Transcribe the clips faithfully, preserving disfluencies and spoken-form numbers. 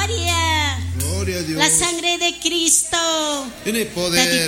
gloria. Gloria a Dios. La sangre de Cristo. Tiene poder.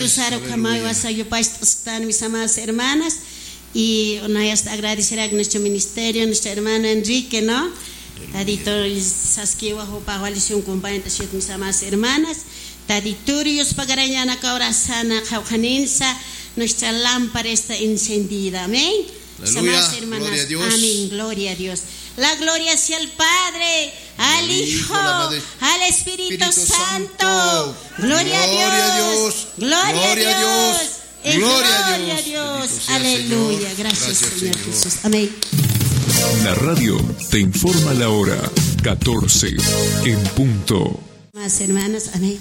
Mis amadas hermanas. Y una vez agradecer a nuestro ministerio, nuestro hermano Enrique, ¿no? Tadito Sasquiwa, Pagalición, compañeros, mis amadas hermanas. Taditurios Pagarañana, Caurasana, Jaujaninsa. Nuestra lámpara está encendida. Amén. Aleluya. Hermanas, gloria a Dios. Amén. Gloria a Dios. La gloria sea al Padre, al Hijo, al Espíritu, Espíritu Santo. Santo. Gloria, gloria a Dios. Gloria, gloria a Dios. Dios. Gloria a Dios. Dios. Aleluya. Gracias, Gracias Señor, Señor Jesús. Amén. La radio te informa la hora catorce en punto. Más hermanas, amén.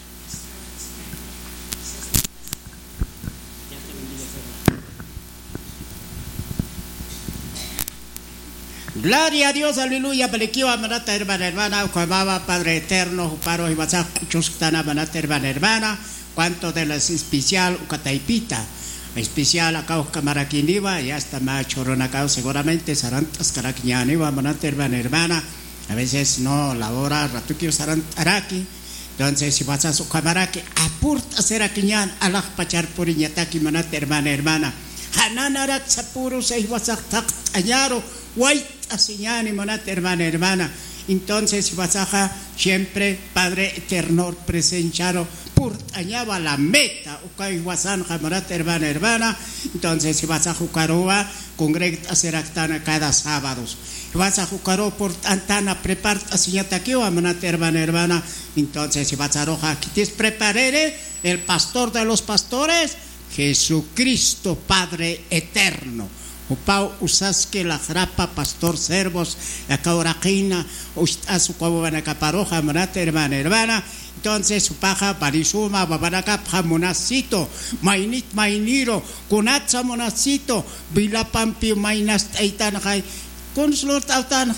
Gloria a Dios, aleluya, Belequiwa, manata, hermana, hermana, Juamaba, Padre Eterno, Juparo, Ibazá, Chustana, manata, hermana, hermana, cuanto de las especial, Ucataipita, especial, acá, Camaraquiniva, y hasta Machoronacao, seguramente, Sarantas, Caraquiñaniva, manata, hermana, hermana, a veces no, la hora, Ratuquio, Sarantaraki, entonces, si vas a su camaraki, apurta, Seraquiñan, Alaj, Pachar, Puriñataki, manata, hermana, hermana, Hananarak, Sapuro, Seiwasak, Añaro, White, Asiñani, monate, hermana, hermana. Entonces, Basaja, siempre, Padre Eterno, presenciado, purtañaba la meta, Ucay, Wasanja, monate, hermana, hermana. Entonces, Basaja, Ucaroa, congregta, Seractana, cada sábado. Basaja, Ucaro, por Antana, preparta, Asiñataquio, monate, hermana, hermana. Entonces, Basaroja, aquí te preparé, el pastor de los pastores, Jesucristo, Padre Eterno. Upau usaske la grapa pastor servos la cauraqina ustasu kwabana caparoja manate hermana hermana entonces upaja parisuma babaraka pamunacito mainit mainiro kunatsa monacito bilapampi mainas taitan kai konslor tautan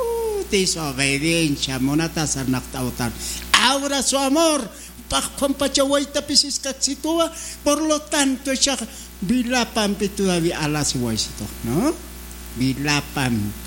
desobediencia monata sarnak tautan ahora su amor pampachawaita pisiskatsitoa por lo tanto esa bilapampi todavía alas huesito, ¿no? Bilapampi,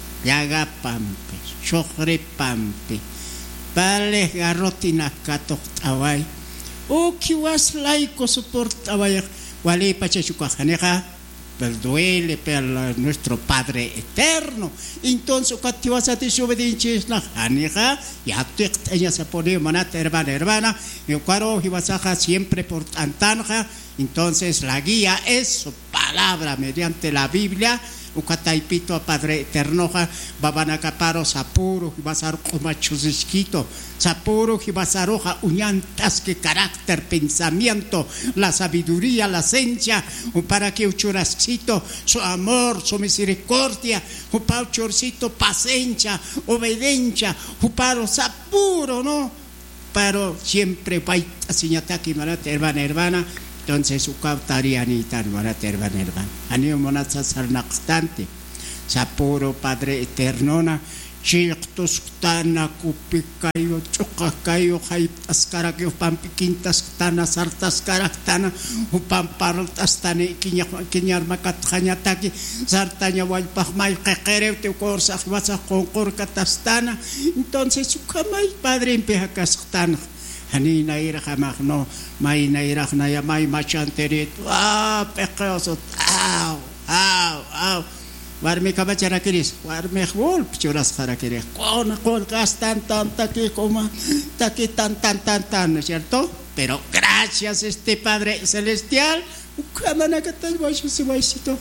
yagapampi, shohrepampi, vale garrotina katok tawai, o kiwas laiko soportawai, wale pachachukajaneja, pero duele per nuestro Padre Eterno. Entonces, cuando vas a desobedencia es la janeja, ya te ella se pone manata hermana hermana, y cuando vas a siempre por antanja. Entonces la guía es su palabra mediante la Biblia. Ucataipito a Padre Eterno, Babanacaparo, Sapuro, Basar Comachusquito, Sapuro, Basaroja, Uñantas, que carácter, pensamiento, la sabiduría, la ciencia, para que Uchurascito, su amor, su misericordia, Upao Chorcito, paciencia, obediencia, Uparo, Sapuro, ¿no? Pero siempre, Paita, Siñataki, Marata, hermana, hermana. Entonces, su cautaría ni tan barata, hermana, hermana. Anio monata sarnactante. Sapuro, Padre Eternona. Chiltos tana, cupicayo, chocacayo, jaitas caraquio, pampiquintas tana, sartas caractana, upampartas tane, quiñar macatjañataki, sartaña, guaypajmay, quejereu, te corsas, vasas con corcatastana. Entonces, su camay, Padre, empejacastana. Hani naira jamagno, may naira naya may machanterit, ah, pecoso, au, au, au. Warme kabachara kiris, warme hul, churas karakiris. Con, con, gastan tan, taki, coma, taki, tan, tan, tan, tan, ¿no es cierto? Pero gracias, este Padre Celestial, ukamanakatas, guayos, guaysito.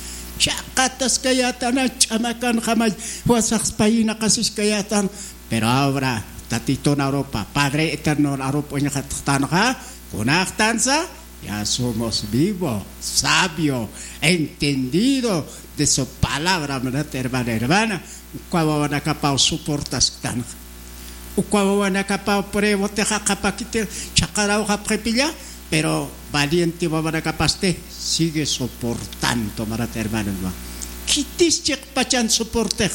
Chakatas kayatan, chamakan, jamay, huasas payina, casis kayatan, pero ahora. Tatito na Europa, Padre Eterno na Europa niya katanaha, kunaktansa, ya somos vivos, sabio, entendido de su palabra, hermana, hermana, ukwawana kapao soportas tan, ukwawana kapao prevo teja kapakite, chakarao kaprepilla, pero valiente wawana kapaste, sigue soportando, hermana, hermana. Kitis chek pachan soporte.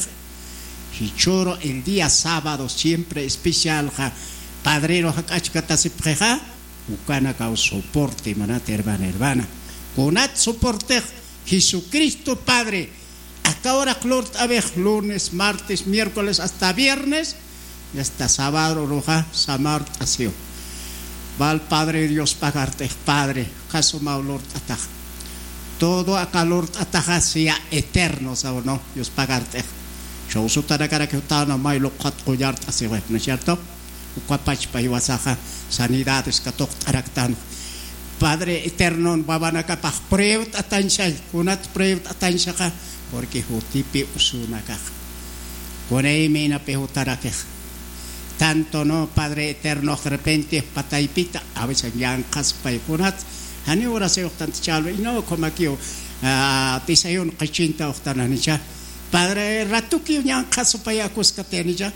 Y choro el día sábado siempre especial ja padrero hakachkata se preja ukana ka soporte manate hermana hermana conat soporte Jesucristo Padre hasta ahora clort ave lunes martes miércoles hasta viernes esta sábado roja samar asio val Padre Dios pagarte Padre caso maulor ataj todo a calor ataja sea eterno sao no Dios pagarte yo uso tara cara que está no mai lo cat collar así ¿no es cierto cuapach pa iwasaja sanidades katok taraktan Padre eterno babanaka pa preut atansha kunat preut atansha ka porque hutipi usunaka Ponei mina pehutarake. Tanto no Padre eterno de repente pataipita a veces ya en caspay punat. Hani ora se octan chalo y no como aquí a tisayon kachinta octan anicha. Padre ratuki ya caspay acuskatenicha.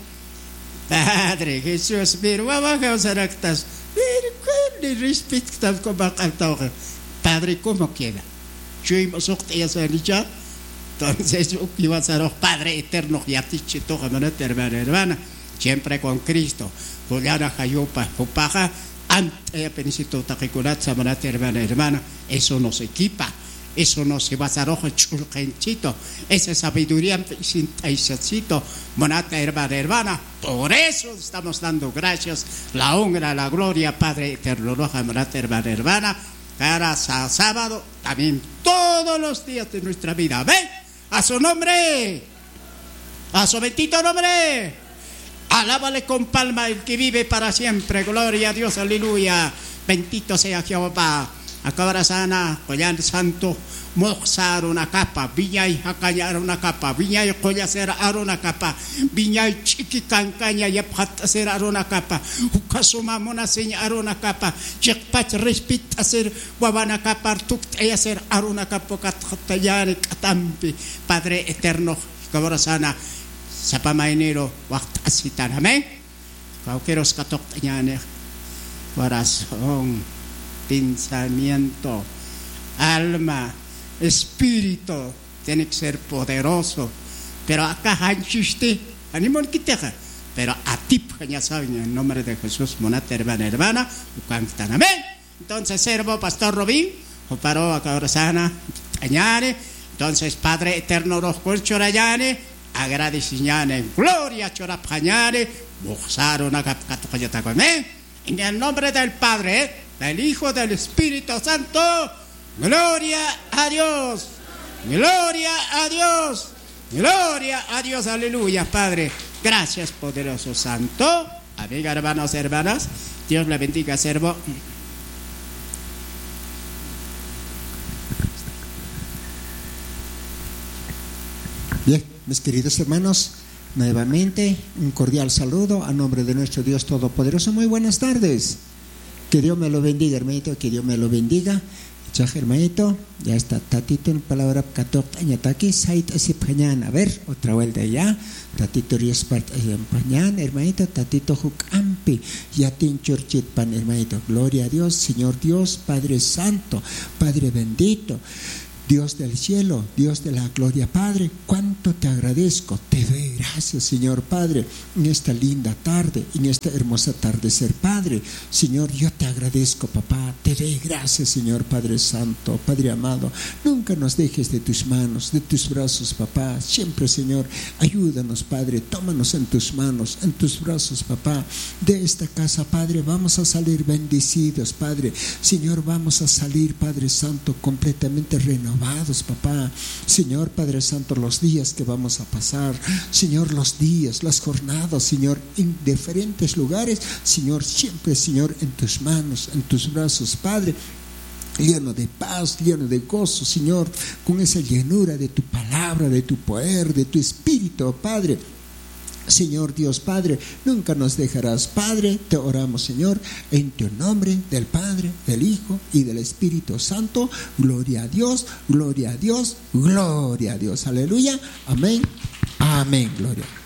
Padre Jesús pero baba que osaractas. Pero con respecto como actauge. Padre como queda. Chuimos octan anicha. Entonces, iba a ser Padre eterno, y a ti, chito, hermana, hermana, siempre con Cristo. Juliana Jayupa, Jupaja, ante Penicito Tajiculat, Samanate, hermana, hermana, eso nos equipa, eso nos va a ser ojo chulquenchito, esa sabiduría sin taisacito, monata, hermana, hermana. Por eso estamos dando gracias, la honra, la gloria, Padre eterno, monata, hermana, hermana, cada sábado, también todos los días de nuestra vida. ¿Ven? A su nombre, a su bendito nombre, alábale con palma el que vive para siempre, gloria a Dios, aleluya, bendito sea Jehová. Acabara sana, collar santo, moxar una capa, viñay acallar una capa, viñay collacer una capa, viñay chiqui cancaña y hacer una capa, ucasuma mona señar una capa, chekpach respita hacer guabana capa, tuk hacer una capa, catayane catampi, Padre eterno, acabara sana, sapamainero, waqtasitan, amén. Cauqueros catok tañane, corazón, pensamiento, alma, espíritu, tiene que ser poderoso. Pero acá hanchiste, animón quiteja. Pero a ti, ya saben, en nombre de Jesús, monate, hermana, hermana, cantan, amén. Entonces, servo, pastor Robín, paró acá ahora sana, añade. Entonces, Padre eterno, los colchorayane, agradeciñane, gloria, chorapañane, mojaron a capcatocayataco, amén. En el nombre del Padre, del Hijo, del Espíritu Santo, gloria a Dios, gloria a Dios, gloria a Dios, aleluya, Padre. Gracias, poderoso Santo. Amigas, hermanos, hermanas, Dios le bendiga, servo. Bien, mis queridos hermanos, nuevamente un cordial saludo a nombre de nuestro Dios Todopoderoso. Muy buenas tardes. Que Dios me lo bendiga, hermanito, que Dios me lo bendiga. Chaj, hermanito, ya está tatito en palabra catok añataki, sait así pañan. A ver, otra vuelta ya. Tatito riespart pañan, hermanito, tatito jukampi, ya tin churchit pan, hermanito. Gloria a Dios, Señor Dios, Padre Santo, Padre bendito. Dios del cielo, Dios de la gloria, Padre, cuánto te agradezco, te doy gracias, Señor Padre, en esta linda tarde, en esta hermosa atardecer, Padre. Señor, yo te agradezco, papá, te doy gracias, Señor Padre Santo, Padre amado, nunca nos dejes de tus manos, de tus brazos, papá, siempre, Señor, ayúdanos, Padre, tómanos en tus manos, en tus brazos, papá, de esta casa, Padre, vamos a salir bendecidos, Padre, Señor, vamos a salir, Padre Santo, completamente renovados, papá, Señor Padre Santo, los días que vamos a pasar, Señor, los días, las jornadas, Señor, en diferentes lugares, Señor, siempre, Señor, en tus manos, en tus brazos, Padre, lleno de paz, lleno de gozo, Señor, con esa llenura de tu palabra, de tu poder, de tu espíritu, Padre. Señor Dios Padre, nunca nos dejarás, Padre, te oramos, Señor, en tu nombre, del Padre, del Hijo y del Espíritu Santo. Gloria a Dios, gloria a Dios, gloria a Dios, aleluya, amén, amén, gloria.